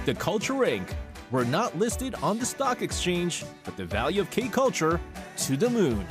The Culture Inc. We're not listed on the stock exchange, but the value of K-Culture to the moon.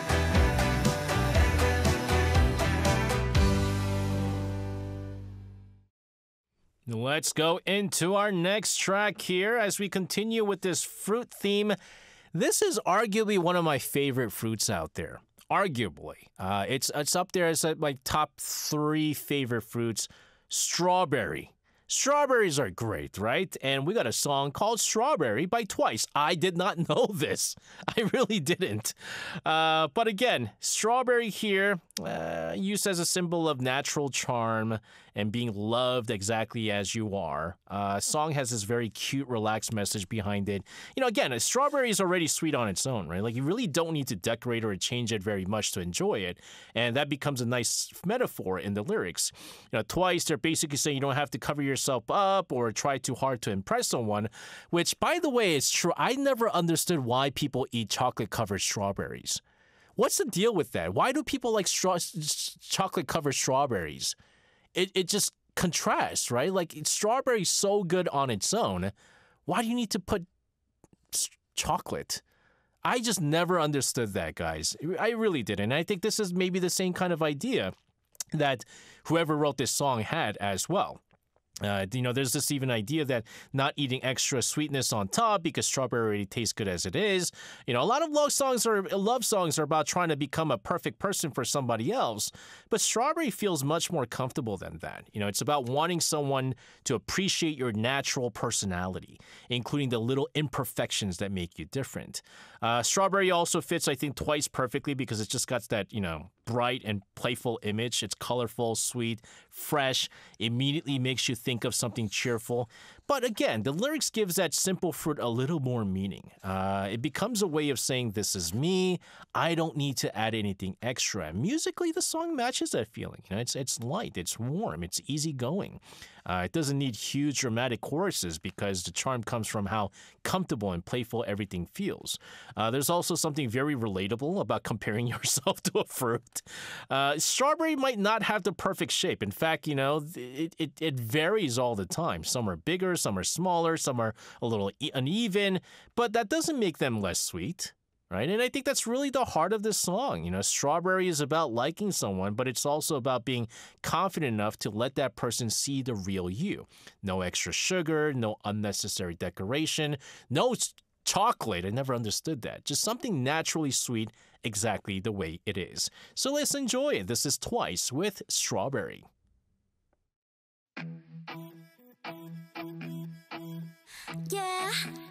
Let's go into our next track here as we continue with this fruit theme. This is arguably one of my favorite fruits out there. Arguably. It's up there as my top 3 favorite fruits. Strawberry. Strawberries are great, right? And we got a song called Strawberry by Twice. I did not know this. I really didn't. But again, strawberry here, used as a symbol of natural charm and being loved exactly as you are. Song has this very cute, relaxed message behind it. You know, again, a strawberry is already sweet on its own, right? Like, you really don't need to decorate or change it very much to enjoy it. And that becomes a nice metaphor in the lyrics. You know, Twice, they're basically saying you don't have to cover yourself up or try too hard to impress someone, which, by the way, is true. I never understood why people eat chocolate-covered strawberries. What's the deal with that? Why do people like chocolate-covered strawberries? It just contrasts, right? Like, strawberry's so good on its own. Why do you need to put chocolate? I just never understood that, guys. I really didn't. And I think this is maybe the same kind of idea that whoever wrote this song had as well. You know, there's this even idea that not eating extra sweetness on top because strawberry already tastes good as it is. You know, a lot of love songs are about trying to become a perfect person for somebody else, but strawberry feels much more comfortable than that. You know, it's about wanting someone to appreciate your natural personality, including the little imperfections that make you different. Strawberry also fits, I think, Twice perfectly because it's just got that, you know, bright and playful image. It's colorful, sweet, fresh, immediately makes you think of something cheerful. But again, the lyrics gives that simple fruit a little more meaning. It becomes a way of saying, this is me, I don't need to add anything extra. Musically, the song matches that feeling. You know, it's light, it's warm, it's easygoing. It doesn't need huge dramatic choruses because the charm comes from how comfortable and playful everything feels. There's also something very relatable about comparing yourself to a fruit. Strawberry might not have the perfect shape. In fact, you know, it varies all the time. Some are bigger, some are smaller, some are a little uneven, but that doesn't make them less sweet. Right? And I think that's really the heart of this song. You know, strawberry is about liking someone, but it's also about being confident enough to let that person see the real you. No extra sugar, no unnecessary decoration, no chocolate. I never understood that. Just something naturally sweet, exactly the way it is. So let's enjoy it. This is Twice with Strawberry. Yeah.